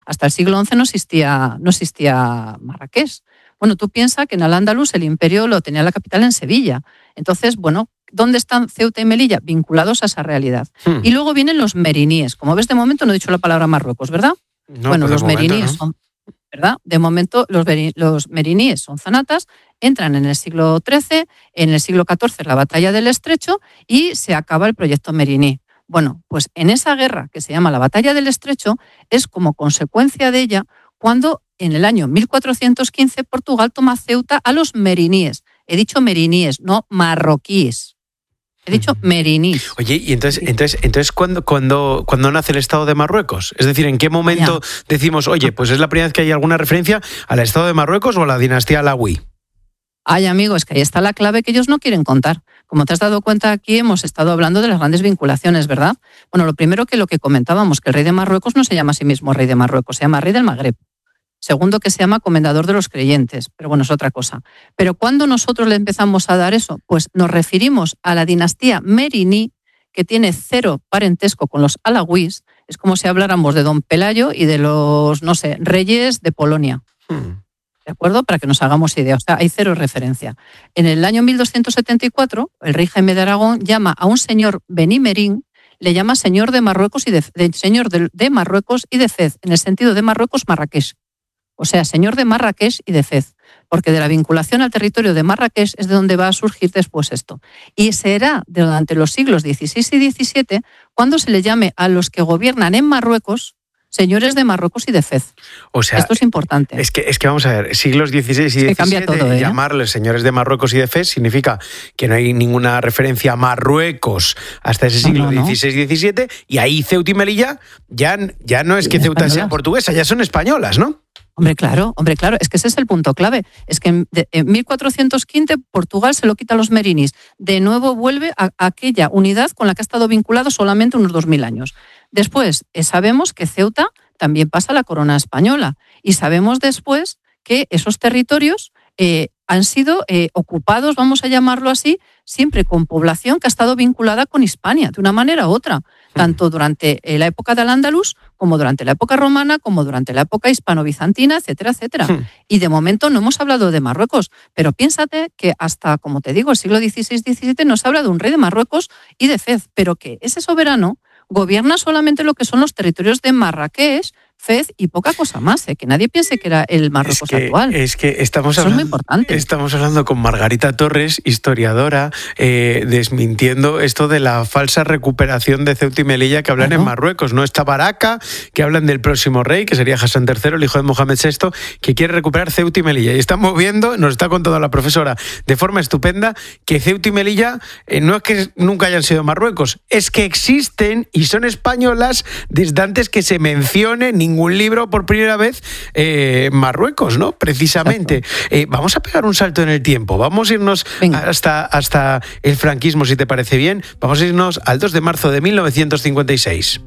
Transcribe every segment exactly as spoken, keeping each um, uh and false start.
Hasta el siglo once no existía, no existía Marrakech. Bueno, tú piensas que en Al-Ándalus el imperio lo tenía la capital en Sevilla. Entonces, bueno, ¿dónde están Ceuta y Melilla? Vinculados a esa realidad. Hmm. Y luego vienen los meriníes. Como ves, de momento no he dicho la palabra Marruecos, ¿verdad? No, bueno, pues los meriníes ¿no? son... ¿verdad? De momento los, los meriníes son zanatas, entran en el siglo trece, en el siglo catorce la batalla del Estrecho y se acaba el proyecto meriní. Bueno, pues en esa guerra que se llama la batalla del Estrecho es como consecuencia de ella cuando en el año mil cuatrocientos quince Portugal toma Ceuta a los meriníes. He dicho meriníes, no marroquíes. He dicho meriníes. Oye, y entonces, entonces, entonces ¿cuándo, cuándo, ¿cuándo nace el Estado de Marruecos? Es decir, ¿en qué momento ya. decimos, oye, pues es la primera vez que hay alguna referencia al Estado de Marruecos o a la dinastía Alawi? Ay, amigo, es que ahí está la clave que ellos no quieren contar. Como te has dado cuenta, aquí hemos estado hablando de las grandes vinculaciones, ¿verdad? Bueno, lo primero que lo que comentábamos, que el rey de Marruecos no se llama a sí mismo rey de Marruecos, se llama rey del Magreb. Segundo, que se llama comendador de los creyentes, pero bueno, es otra cosa. Pero ¿cuándo nosotros le empezamos a dar eso? Pues nos referimos a la dinastía meriní, que tiene cero parentesco con los alawís. Es como si habláramos de Don Pelayo y de los, no sé, reyes de Polonia. Hmm. ¿De acuerdo? Para que nos hagamos idea. O sea, hay cero referencia. En el año mil doscientos setenta y cuatro, el rey Jaime de Aragón llama a un señor Bení Merín, le llama señor de Marruecos y de, de señor de, de Marruecos y de Fez, en el sentido de Marruecos, Marrakech. O sea, señor de Marrakech y de Fez, porque de la vinculación al territorio de Marrakech es de donde va a surgir después esto. Y será durante los siglos dieciséis y diecisiete cuando se le llame a los que gobiernan en Marruecos señores de Marruecos y de Fez. O sea, esto es importante. Es que, es que vamos a ver, siglos dieciséis y diecisiete, todo, ¿eh? llamarles señores de Marruecos y de Fez significa que no hay ninguna referencia a Marruecos hasta ese siglo no, no, no. dieciséis y diecisiete, y ahí Ceuta y Melilla ya, ya no es que Ceuta españolas. sea portuguesa, ya son españolas, ¿no? Hombre, claro, hombre, claro, es que ese es el punto clave. Es que en, de, en mil cuatrocientos quince Portugal se lo quita a los meriníes. De nuevo vuelve a, a aquella unidad con la que ha estado vinculado solamente unos dos mil años. Después, eh, sabemos que Ceuta también pasa a la corona española. Y sabemos después que esos territorios eh, han sido eh, ocupados, vamos a llamarlo así, siempre con población que ha estado vinculada con Hispania, de una manera u otra. Tanto durante la época del Al-Ándalus, como durante la época romana, como durante la época hispano-bizantina, etcétera, etcétera. Hmm. Y de momento no hemos hablado de Marruecos, pero piénsate que hasta, como te digo, el siglo dieciséis diecisiete nos habla de un rey de Marruecos y de Fez, pero que ese soberano gobierna solamente lo que son los territorios de Marrakech, Fez y poca cosa más, ¿eh? Que nadie piense que era el Marruecos es que, actual. Es que estamos Eso hablando, es muy importante. Estamos hablando con Margarita Torres, historiadora, eh, desmintiendo esto de la falsa recuperación de Ceuta y Melilla que hablan claro. en Marruecos. No está Baraka, que hablan del próximo rey, que sería Hassan tercero, el hijo de Mohamed sexto, que quiere recuperar Ceuta y Melilla. Y estamos viendo, nos está contando la profesora de forma estupenda, que Ceuta y Melilla eh, no es que nunca hayan sido Marruecos, es que existen y son españolas desde antes que se mencione ningún libro por primera vez eh, Marruecos, ¿no? Precisamente. Eh, vamos a pegar un salto en el tiempo. Vamos a irnos hasta, hasta el franquismo, si te parece bien. Vamos a irnos al dos de marzo de mil novecientos cincuenta y seis.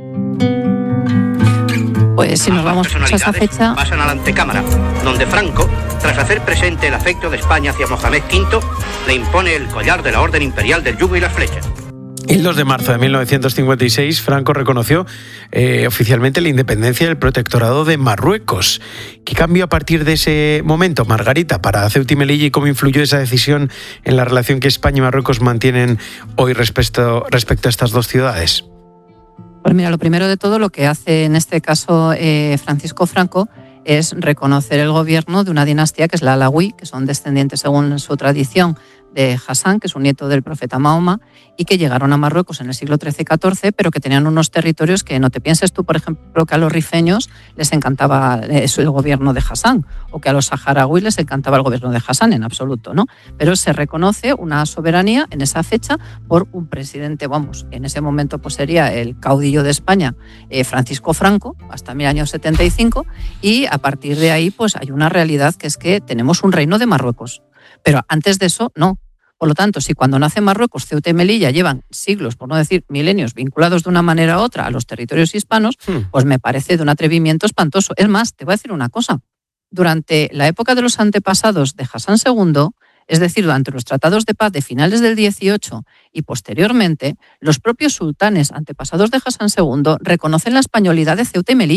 Pues si nos vamos a esa fecha... Pasan a la antecámara, donde Franco, tras hacer presente el afecto de España hacia Mohamed quinto, le impone el collar de la Orden Imperial del Yugo y las Flechas. El dos de marzo de mil novecientos cincuenta y seis, Franco reconoció eh, oficialmente la independencia del protectorado de Marruecos. ¿Qué cambió a partir de ese momento, Margarita, para Ceuta y Melilla, y cómo influyó esa decisión en la relación que España y Marruecos mantienen hoy respecto, respecto a estas dos ciudades? Pues mira, lo primero de todo, lo que hace en este caso eh, Francisco Franco es reconocer el gobierno de una dinastía que es la Alawi, que son descendientes, según su tradición, de Hassan, que es un nieto del profeta Mahoma, y que llegaron a Marruecos en el siglo trece y catorce, pero que tenían unos territorios que no te pienses tú, por ejemplo, que a los rifeños les encantaba el gobierno de Hassan, o que a los saharauis les encantaba el gobierno de Hassan, en absoluto, ¿no? Pero se reconoce una soberanía en esa fecha por un presidente, vamos, en ese momento pues sería el caudillo de España, eh, Francisco Franco, hasta mil novecientos setenta y cinco, y a partir de ahí pues hay una realidad que es que tenemos un reino de Marruecos. Pero antes de eso, no. Por lo tanto, si cuando nace Marruecos, Ceuta y Melilla llevan siglos, por no decir milenios, vinculados de una manera u otra a los territorios hispanos, hmm. pues me parece de un atrevimiento espantoso. Es más, te voy a decir una cosa. Durante la época de los antepasados de Hassan segundo, es decir, durante los tratados de paz de finales del dieciocho y posteriormente, los propios sultanes antepasados de Hassan segundo reconocen la españolidad de Ceuta y Melilla.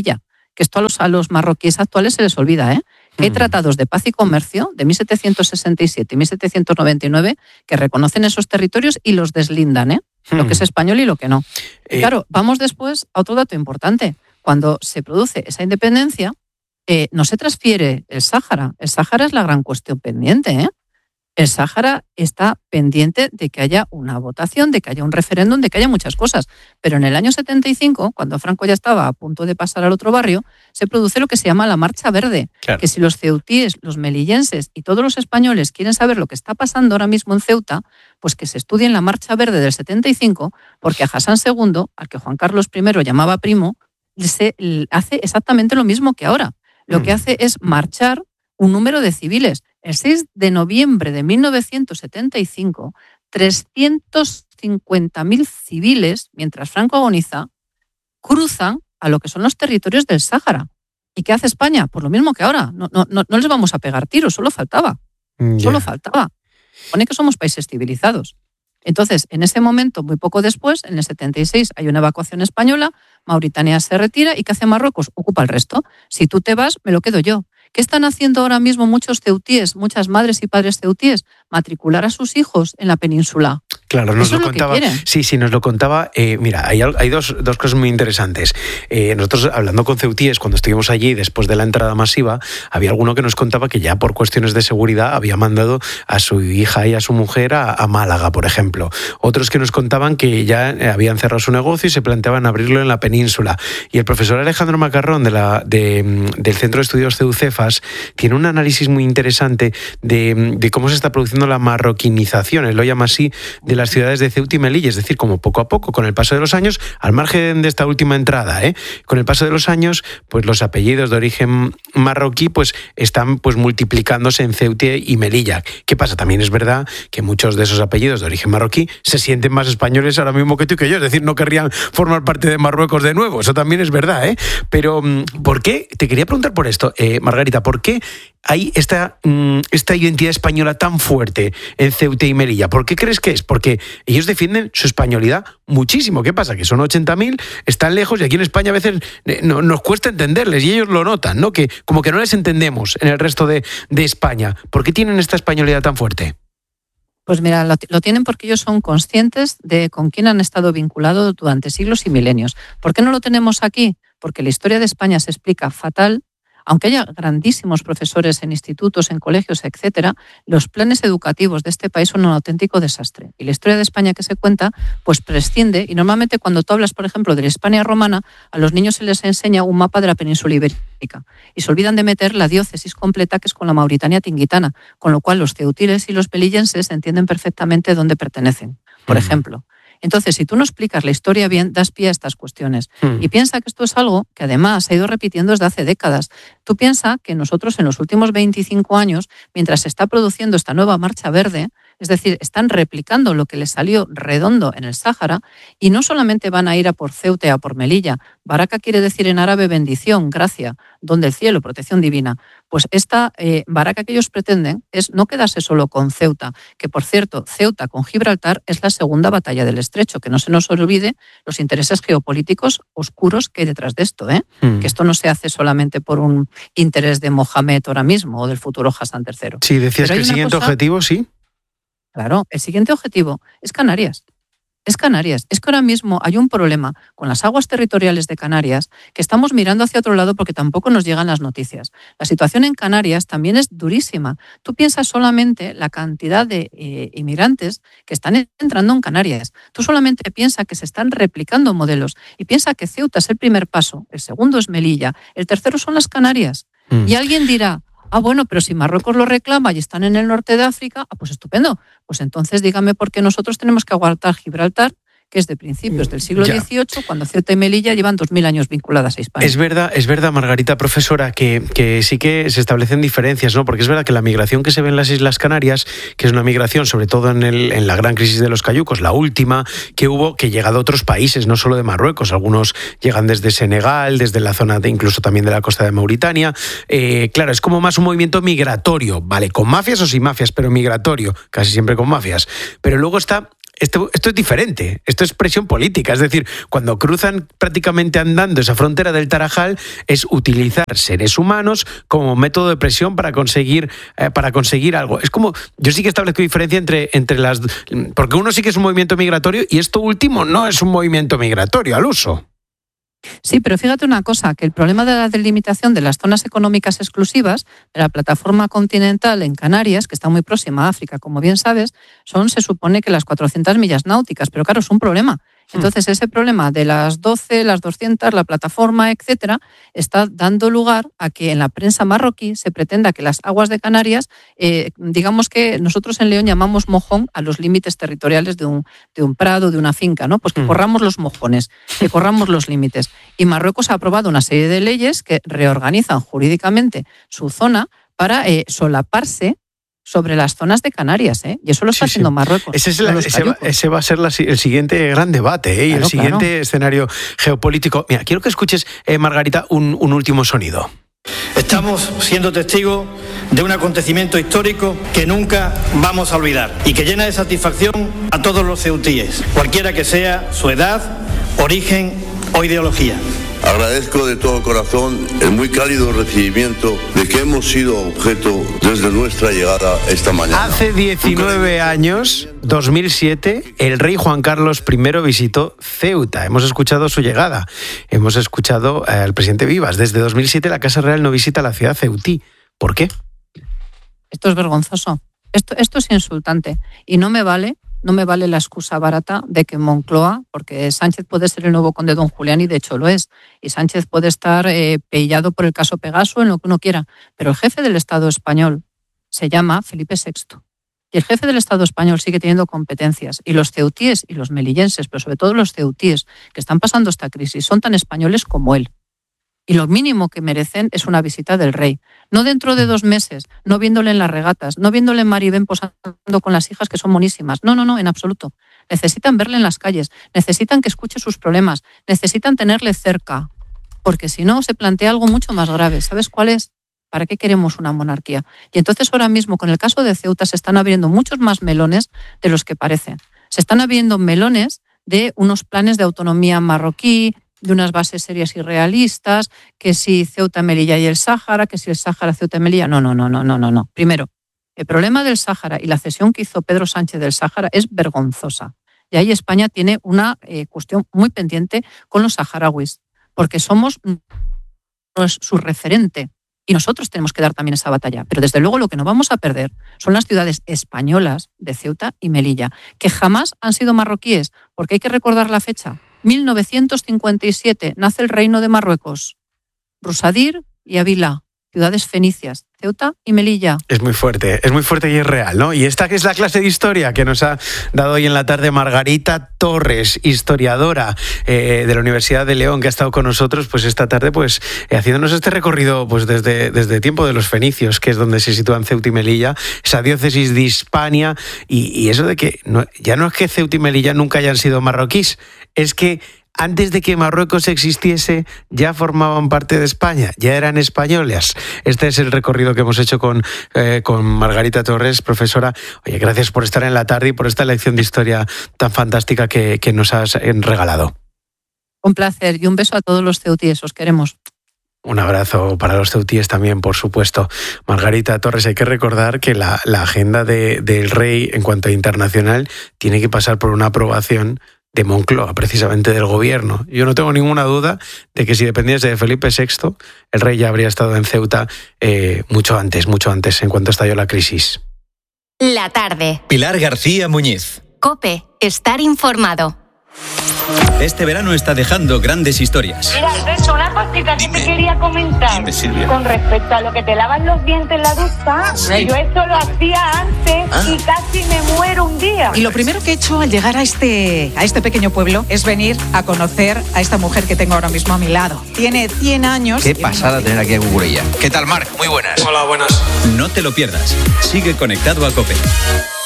que esto a los, a los marroquíes actuales se les olvida, ¿eh? Que hay tratados de paz y comercio de mil setecientos sesenta y siete y mil setecientos noventa y nueve que reconocen esos territorios y los deslindan, ¿eh? Hmm. Lo que es español y lo que no. Eh. Claro, vamos después a otro dato importante. Cuando se produce esa independencia, eh, no se transfiere el Sáhara. El Sáhara es la gran cuestión pendiente, ¿eh? El Sáhara está pendiente de que haya una votación, de que haya un referéndum, de que haya muchas cosas. Pero en el año setenta y cinco, cuando Franco ya estaba a punto de pasar al otro barrio, se produce lo que se llama la Marcha Verde. Claro. Que si los ceutíes, los melillenses y todos los españoles quieren saber lo que está pasando ahora mismo en Ceuta, pues que se estudien la Marcha Verde del setenta y cinco, porque a Hassan segundo, al que Juan Carlos primero llamaba primo, se hace exactamente lo mismo que ahora. Lo mm. que hace es marchar un número de civiles. El seis de noviembre de mil novecientos setenta y cinco, trescientos cincuenta mil civiles, mientras Franco agoniza, cruzan a lo que son los territorios del Sáhara. ¿Y qué hace España? Pues lo mismo que ahora. No, no, no les vamos a pegar tiros, solo faltaba. Yeah. Solo faltaba. Pone que somos países civilizados. Entonces, en ese momento, muy poco después, en el setenta y seis, hay una evacuación española, Mauritania se retira y ¿qué hace Marruecos? Ocupa el resto. Si tú te vas, me lo quedo yo. ¿Qué están haciendo ahora mismo muchos ceutíes, muchas madres y padres ceutíes? Matricular a sus hijos en la península. Claro, nos lo, lo contaba. Sí, sí, nos lo contaba. Eh, mira, hay, hay dos, dos cosas muy interesantes. Eh, nosotros, hablando con ceutíes, cuando estuvimos allí, después de la entrada masiva, había alguno que nos contaba que ya por cuestiones de seguridad había mandado a su hija y a su mujer a, a Málaga, por ejemplo. Otros que nos contaban que ya habían cerrado su negocio y se planteaban abrirlo en la península. Y el profesor Alejandro Macarrón, de la, de, del Centro de Estudios CEUCEFAS, tiene un análisis muy interesante de, de cómo se está produciendo la marroquinización, él lo llama así, de las ciudades de Ceuta y Melilla, es decir, como poco a poco, con el paso de los años, al margen de esta última entrada, ¿eh? con el paso de los años, pues los apellidos de origen marroquí pues están pues multiplicándose en Ceuta y Melilla. ¿Qué pasa? También es verdad que muchos de esos apellidos de origen marroquí se sienten más españoles ahora mismo que tú y que yo, es decir, no querrían formar parte de Marruecos de nuevo, eso también es verdad, ¿eh? Pero, ¿por qué? Te quería preguntar por esto, eh, Margarita, ¿por qué hay esta, esta identidad española tan fuerte en Ceuta y Melilla? ¿Por qué crees que es? Porque ellos defienden su españolidad muchísimo. ¿Qué pasa? Que son ochenta mil, están lejos y aquí en España a veces no, nos cuesta entenderles y ellos lo notan, ¿no? Que como que no les entendemos en el resto de, de España. ¿Por qué tienen esta españolidad tan fuerte? Pues mira, lo, lo tienen porque ellos son conscientes de con quién han estado vinculados durante siglos y milenios. ¿Por qué no lo tenemos aquí? Porque la historia de España se explica fatal. Aunque haya grandísimos profesores en institutos, en colegios, etcétera, los planes educativos de este país son un auténtico desastre. Y la historia de España que se cuenta, pues prescinde, y normalmente cuando tú hablas, por ejemplo, de la Hispania romana, a los niños se les enseña un mapa de la península ibérica y se olvidan de meter la diócesis completa, que es con la Mauritania tinguitana, con lo cual los ceutiles y los melillenses entienden perfectamente dónde pertenecen, por uh-huh. ejemplo. Entonces, si tú no explicas la historia bien, das pie a estas cuestiones. Hmm. Y piensa que esto es algo que además se ha ido repitiendo desde hace décadas. Tú piensa que nosotros en los últimos veinticinco años, mientras se está produciendo esta nueva Marcha Verde, es decir, están replicando lo que les salió redondo en el Sáhara y no solamente van a ir a por Ceuta y a por Melilla. Baraka quiere decir en árabe bendición, gracia, don del cielo, protección divina. Pues esta eh, Baraka que ellos pretenden es no quedarse solo con Ceuta, que por cierto, Ceuta con Gibraltar es la segunda batalla del Estrecho, que no se nos olvide los intereses geopolíticos oscuros que hay detrás de esto, ¿eh? Mm. Que esto no se hace solamente por un interés de Mohamed ahora mismo o del futuro Hassan tercero. Sí, decías que el siguiente cosa, objetivo, sí. Claro, el siguiente objetivo es Canarias. Es Canarias. Es que ahora mismo hay un problema con las aguas territoriales de Canarias que estamos mirando hacia otro lado porque tampoco nos llegan las noticias. La situación en Canarias también es durísima. Tú piensas solamente la cantidad de eh, inmigrantes que están entrando en Canarias. Tú solamente piensas que se están replicando modelos y piensa que Ceuta es el primer paso, el segundo es Melilla, el tercero son las Canarias. Mm. Y alguien dirá, ah, bueno, pero si Marruecos lo reclama y están en el norte de África, ah, pues estupendo. Pues entonces dígame por qué nosotros tenemos que aguantar Gibraltar, que es de principios del siglo ya. dieciocho, cuando Ceuta y Melilla llevan dos mil años vinculadas a España. Es verdad, es verdad, Margarita, profesora, que, que sí que se establecen diferencias, ¿no? Porque es verdad que la migración que se ve en las Islas Canarias, que es una migración, sobre todo en, el, en la gran crisis de los cayucos, la última que hubo, que llega de otros países, no solo de Marruecos, algunos llegan desde Senegal, desde la zona de, incluso también de la costa de Mauritania. Eh, claro, es como más un movimiento migratorio, ¿vale? Con mafias o sin mafias, pero migratorio, casi siempre con mafias. Pero luego está esto, esto es diferente, esto es presión política. Es decir, cuando cruzan prácticamente andando esa frontera del Tarajal, es utilizar seres humanos como método de presión para conseguir, eh, para conseguir algo. Es como, yo sí que establezco diferencia entre, entre las... Porque uno sí que es un movimiento migratorio y esto último no es un movimiento migratorio al uso. Sí, pero fíjate una cosa, que el problema de la delimitación de las zonas económicas exclusivas de la plataforma continental en Canarias, que está muy próxima a África, como bien sabes, son, se supone que las cuatrocientas millas náuticas, pero claro, es un problema. Entonces, ese problema de las doce, las doscientas, la plataforma, etcétera, está dando lugar a que en la prensa marroquí se pretenda que las aguas de Canarias, eh, digamos que nosotros en León llamamos mojón a los límites territoriales de un, de un prado, de una finca, ¿no? Pues que corramos los mojones, que corramos los límites. Y Marruecos ha aprobado una serie de leyes que reorganizan jurídicamente su zona para eh, solaparse sobre las zonas de Canarias, ¿eh? Y eso lo está sí, haciendo sí. Marruecos. Ese, es la, ese, va, ese va a ser la, el siguiente gran debate, ¿eh? Y claro, el siguiente claro. escenario geopolítico. Mira, quiero que escuches, eh, Margarita, un, un último sonido. Estamos siendo testigos de un acontecimiento histórico que nunca vamos a olvidar y que llena de satisfacción a todos los ceutíes, cualquiera que sea su edad, origen o ideología. Agradezco de todo corazón el muy cálido recibimiento de que hemos sido objeto desde nuestra llegada esta mañana. Hace diecinueve años, dos mil siete, el rey Juan Carlos primero visitó Ceuta. Hemos escuchado su llegada. Hemos escuchado al presidente Vivas. Desde dos mil siete la Casa Real no visita la ciudad ceutí. ¿Por qué? Esto es vergonzoso. Esto, esto es insultante. Y no me vale... No me vale la excusa barata de que Moncloa, porque Sánchez puede ser el nuevo conde Don Julián y de hecho lo es, y Sánchez puede estar eh, pillado por el caso Pegaso en lo que uno quiera, pero el jefe del Estado español se llama Felipe sexto. Y el jefe del Estado español sigue teniendo competencias. Y los ceutíes y los melillenses, pero sobre todo los ceutíes que están pasando esta crisis, son tan españoles como él. Y lo mínimo que merecen es una visita del rey. No dentro de dos meses, no viéndole en las regatas, no viéndole en Maribén posando con las hijas que son monísimas. No, no, no, en absoluto. Necesitan verle en las calles, necesitan que escuche sus problemas, necesitan tenerle cerca. Porque si no, se plantea algo mucho más grave. ¿Sabes cuál es? ¿Para qué queremos una monarquía? Y entonces ahora mismo, con el caso de Ceuta, se están abriendo muchos más melones de los que parecen. Se están abriendo melones de unos planes de autonomía marroquí, de unas bases serias y realistas, que si Ceuta, Melilla y el Sáhara, que si el Sáhara, Ceuta y Melilla. No, no, no, no, no, no, no. Primero, el problema del Sáhara y la cesión que hizo Pedro Sánchez del Sáhara es vergonzosa. Y ahí España tiene una eh, cuestión muy pendiente con los saharauis, porque somos su referente. Y nosotros tenemos que dar también esa batalla. Pero desde luego lo que no vamos a perder son las ciudades españolas de Ceuta y Melilla, que jamás han sido marroquíes, porque hay que recordar la fecha. mil novecientos cincuenta y siete nace el Reino de Marruecos. Rusadir y Ávila, ciudades fenicias, Ceuta y Melilla. Es muy fuerte, es muy fuerte y es real, ¿no? Y esta que es la clase de historia que nos ha dado hoy en la tarde Margarita Torres, historiadora eh, de la Universidad de León, que ha estado con nosotros pues esta tarde pues eh, haciéndonos este recorrido pues desde, desde tiempo de los fenicios, que es donde se sitúan Ceuta y Melilla, esa diócesis de Hispania, y, y eso de que no, ya no es que Ceuta y Melilla nunca hayan sido marroquíes, es que antes de que Marruecos existiese, ya formaban parte de España, ya eran españoles. Este es el recorrido que hemos hecho con, eh, con Margarita Torres, profesora. Oye, gracias por estar en la tarde y por esta lección de historia tan fantástica que, que nos has regalado. Un placer y un beso a todos los ceutíes, os queremos. Un abrazo para los ceutíes también, por supuesto. Margarita Torres, hay que recordar que la, la agenda de, del rey en cuanto a internacional tiene que pasar por una aprobación de Moncloa, precisamente del gobierno. Yo no tengo ninguna duda de que si dependiese de Felipe sexto, el rey ya habría estado en Ceuta eh, mucho antes, mucho antes, en cuanto estalló la crisis. La tarde. Pilar García Muñiz. COPE. Estar informado. Este verano está dejando grandes historias. Mira, Alberto, una cosita que te quería comentar. Dime, Silvia. Con respecto a lo que te lavan los dientes en la ducha, sí. Yo esto lo hacía antes ah. y casi me muero un día. Y lo primero que he hecho al llegar a este, a este pequeño pueblo es venir a conocer a esta mujer que tengo ahora mismo a mi lado. Tiene cien años. Qué pasada tener aquí a Cucurella. ¿Qué tal, Marc? Muy buenas. Hola, buenas. No te lo pierdas. Sigue conectado a COPE.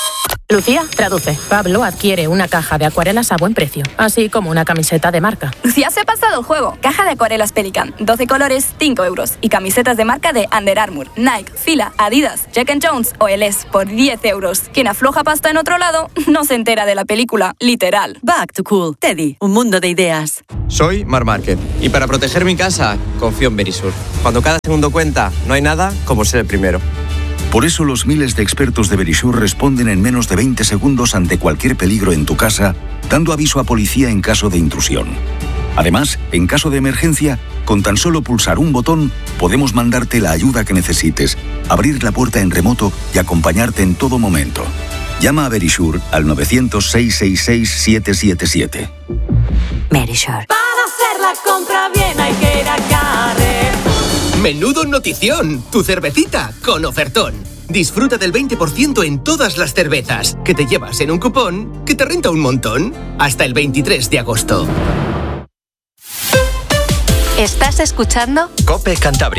Lucía, traduce. Pablo adquiere una caja de acuarelas a buen precio, así como una camiseta de marca. Lucía se ha pasado el juego. Caja de acuarelas Pelican, doce colores, cinco euros. Y camisetas de marca de Under Armour, Nike, Fila, Adidas, Jack and Jones o Eles por diez euros. Quien afloja pasta en otro lado no se entera de la película, literal. Back to Cool. Teddy, un mundo de ideas. Soy Mar Márquez y para proteger mi casa confío en Verisur. Cuando cada segundo cuenta, no hay nada como ser el primero. Por eso los miles de expertos de Verisur responden en menos de veinte segundos ante cualquier peligro en tu casa, dando aviso a policía en caso de intrusión. Además, en caso de emergencia, con tan solo pulsar un botón, podemos mandarte la ayuda que necesites, abrir la puerta en remoto y acompañarte en todo momento. Llama a Verisur al nueve cero cero, seis seis seis, siete siete siete. Verisur. Para hacer la compra bien hay que ir a Carrefour. Menudo notición, tu cervecita con ofertón. Disfruta del veinte por ciento en todas las cervezas que te llevas en un cupón que te renta un montón. Hasta el veintitrés de agosto. ¿Estás escuchando? COPE Cantabria.